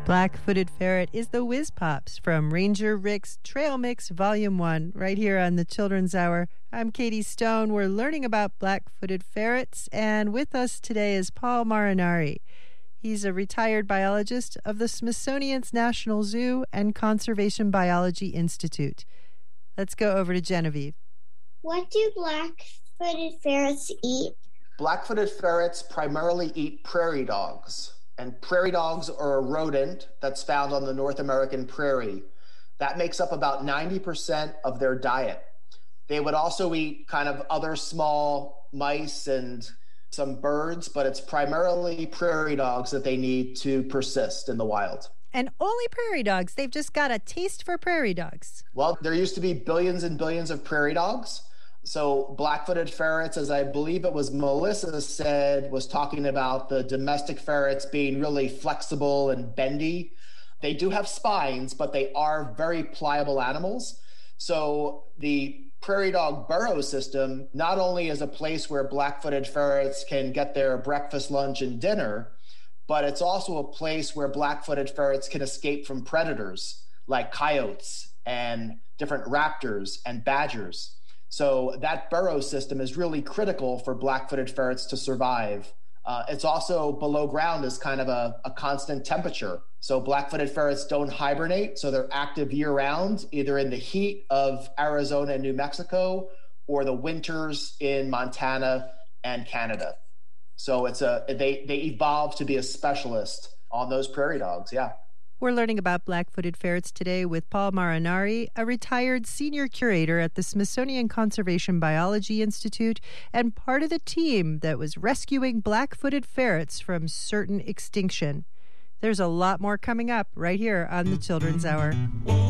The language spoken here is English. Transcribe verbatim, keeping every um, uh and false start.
Black-footed ferret is the Whiz Pops from Ranger Rick's Trail Mix Volume one, right here on the Children's Hour. I'm Katie Stone. We're learning about black-footed ferrets, and with us today is Paul Marinari. He's a retired biologist of the Smithsonian's National Zoo and Conservation Biology Institute. Let's go over to Genevieve. What do black-footed ferrets eat? Black-footed ferrets primarily eat prairie dogs. And prairie dogs are a rodent that's found on the North American prairie. That makes up about ninety percent of their diet. They would also eat kind of other small mice and some birds, but it's primarily prairie dogs that they need to persist in the wild. And only prairie dogs. They've just got a taste for prairie dogs. Well, there used to be billions and billions of prairie dogs. So black-footed ferrets, as I believe it was Melissa said, was talking about the domestic ferrets being really flexible and bendy. They do have spines, but they are very pliable animals. So the prairie dog burrow system not only is a place where black-footed ferrets can get their breakfast, lunch, and dinner, but it's also a place where black-footed ferrets can escape from predators like coyotes and different raptors and badgers. So that burrow system is really critical for black-footed ferrets to survive. Uh, it's also below ground is kind of a, a constant temperature. So black-footed ferrets don't hibernate, so they're active year-round, either in the heat of Arizona and New Mexico or the winters in Montana and Canada. So it's a they they evolved to be a specialist on those prairie dogs, yeah. We're learning about black-footed ferrets today with Paul Marinari, a retired senior curator at the Smithsonian Conservation Biology Institute and part of the team that was rescuing black-footed ferrets from certain extinction. There's a lot more coming up right here on the Children's Hour.